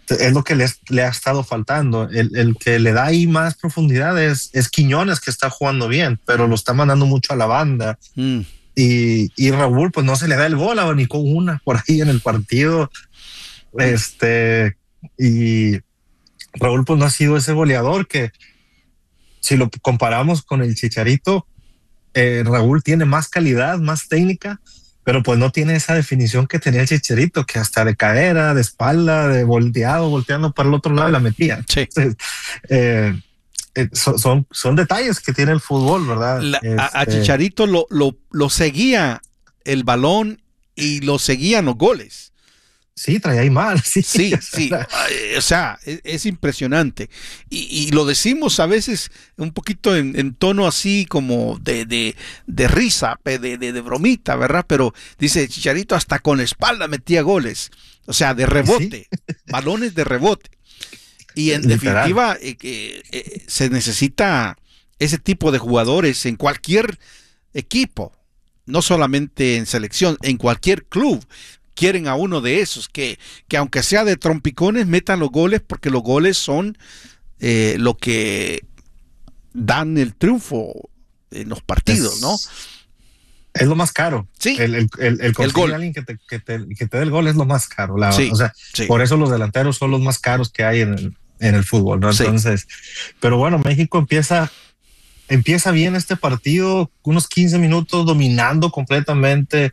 Es lo que le ha estado faltando. El que le da ahí más profundidad es Quiñones, que está jugando bien, pero lo está mandando mucho a la banda. Mm. Y Raúl, pues no se le da el gol, abanicó una por ahí en el partido. Y Raúl, pues no ha sido ese goleador que, si lo comparamos con el Chicharito, Raúl tiene más calidad, más técnica, pero pues no tiene esa definición que tenía el Chicharito, que hasta de cadera, de espalda, de volteando para el otro lado y la metía. Sí. Entonces, son detalles que tiene el fútbol, ¿verdad? A Chicharito lo seguía el balón y lo seguían los goles. Sí, traía ahí mal. Sí. O sea, es impresionante. Y lo decimos a veces un poquito en tono así como de risa, de bromita, ¿verdad? Pero dice Chicharito hasta con la espalda metía goles. O sea, de rebote, sí. Balones de rebote. Y en definitiva, se necesita ese tipo de jugadores en cualquier equipo, no solamente en selección, en cualquier club. Quieren a uno de esos que aunque sea de trompicones metan los goles, porque los goles son lo que dan el triunfo en los partidos, ¿no? Es lo más caro. Sí. El gol. Alguien que te dé el gol es lo más caro. Sí, o sea, sí. Por eso los delanteros son los más caros que hay en el fútbol, ¿no? Entonces, sí. Pero bueno, México empieza bien este partido, unos 15 minutos dominando completamente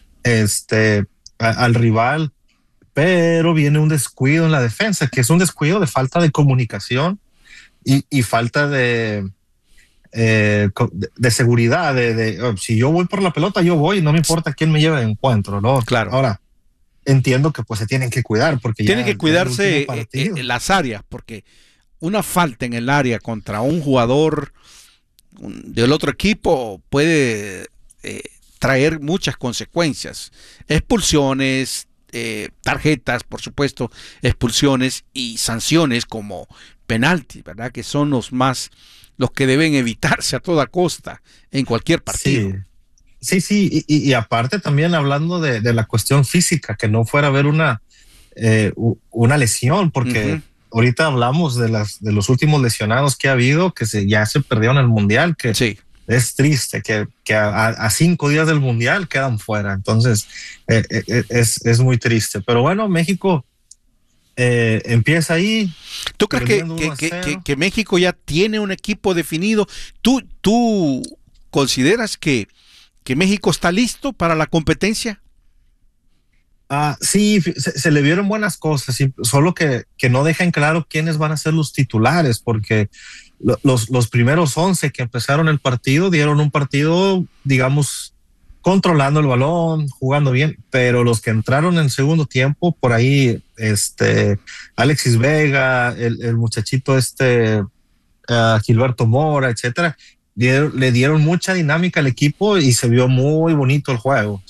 al rival, pero viene un descuido en la defensa, que es un descuido de falta de comunicación y falta de seguridad, si yo voy por la pelota, yo voy, no me importa quién me lleve de encuentro, ¿no? Claro. Ahora, entiendo que pues se tienen que cuidar, porque tienen que cuidarse las áreas, porque una falta en el área contra un jugador del otro equipo puede traer muchas consecuencias, expulsiones, tarjetas, por supuesto, expulsiones y sanciones como penalti, ¿verdad? Que son los que deben evitarse a toda costa en cualquier partido. Sí, y aparte también hablando de la cuestión física, que no fuera a haber una lesión, porque ahorita hablamos de los últimos lesionados que ha habido, que ya se perdieron el mundial, que sí. Es triste que a 5 días del mundial quedan fuera. Entonces es muy triste, pero bueno, México empieza ahí. ¿Tú crees que México ya tiene un equipo definido? ¿Tú consideras que México está listo para la competencia? Sí, se le vieron buenas cosas, solo que no dejan claro quiénes van a ser los titulares, porque los primeros 11 que empezaron el partido dieron un partido, digamos, controlando el balón, jugando bien, pero los que entraron en segundo tiempo, por ahí, Alexis Vega, el muchachito Gilberto Mora, etcétera, le dieron mucha dinámica al equipo y se vio muy bonito el juego.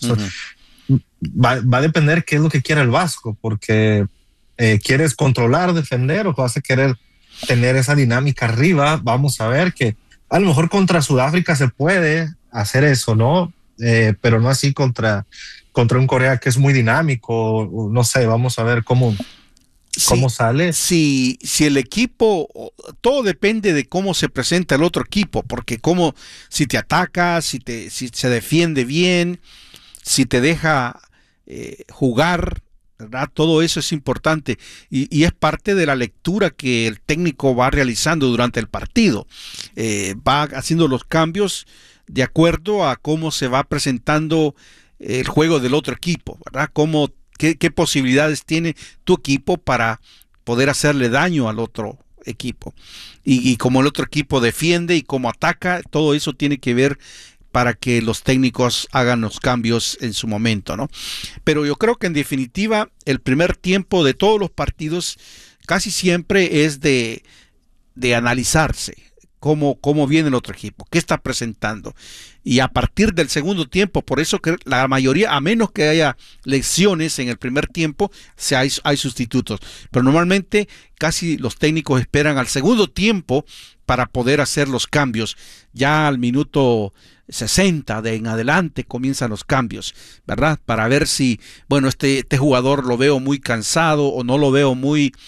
Va a depender qué es lo que quiere el Vasco, porque quieres controlar, defender, o vas a querer tener esa dinámica arriba. Vamos a ver, que a lo mejor contra Sudáfrica se puede hacer eso, ¿no? Pero no así contra un Corea que es muy dinámico. No sé, vamos a ver cómo sale. Si el equipo, todo depende de cómo se presenta el otro equipo, porque si te ataca, si se defiende bien, si te deja jugar, ¿verdad? Todo eso es importante y es parte de la lectura que el técnico va realizando durante el partido. Va haciendo los cambios de acuerdo a cómo se va presentando el juego del otro equipo, ¿verdad? ¿Qué posibilidades tiene tu equipo para poder hacerle daño al otro equipo? Y cómo el otro equipo defiende y cómo ataca, todo eso tiene que ver para que los técnicos hagan los cambios en su momento, ¿no? Pero yo creo que en definitiva el primer tiempo de todos los partidos casi siempre es de analizarse cómo viene el otro equipo, qué está presentando. Y a partir del segundo tiempo, por eso que la mayoría, a menos que haya lesiones en el primer tiempo, hay sustitutos. Pero normalmente casi los técnicos esperan al segundo tiempo para poder hacer los cambios. Ya al minuto 60 en adelante comienzan los cambios, ¿verdad? Para ver si, bueno, este jugador lo veo muy cansado o no lo veo muy